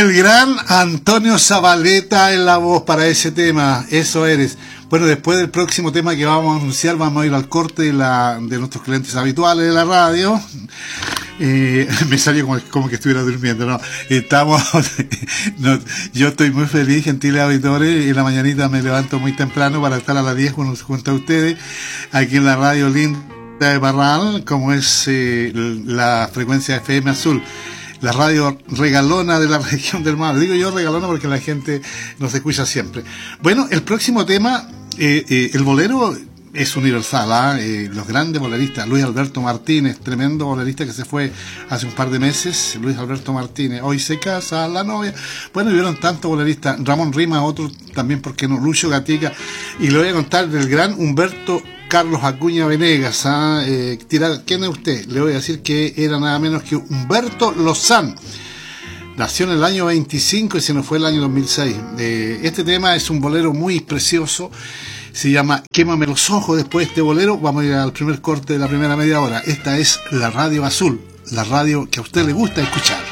El gran Antonio Zabaleta en la voz para ese tema, Eso Eres. Bueno, después del próximo tema que vamos a anunciar, vamos a ir al corte de nuestros clientes habituales de la radio. Me salió como que estuviera durmiendo, ¿no? Yo estoy muy feliz, gentiles auditores, y en la mañanita me levanto muy temprano para estar a las 10 junto a ustedes, aquí en la radio linda de Parral, como es la frecuencia FM Azul, la radio regalona de la región del Mar. Digo yo regalona porque la gente nos escucha siempre. Bueno, el próximo tema, el bolero es universal, los grandes boleristas, Luis Alberto Martínez, tremendo bolerista que se fue hace un par de meses, Luis Alberto Martínez, hoy se casa la novia. Bueno, vieron tantos boleristas, Ramón Rimas, otro también, porque no, Lucho Gatica, y le voy a contar del gran Humberto Carlos Acuña Venegas. ¿Quién es usted? Le voy a decir que era nada menos que Humberto Lozán. Nació en el año 25 y se nos fue el año 2006. Este tema es un bolero muy precioso. Se llama Quémame los ojos. Después de este bolero vamos a ir al primer corte de la primera media hora. Esta es la Radio Azul, la radio que a usted le gusta escuchar.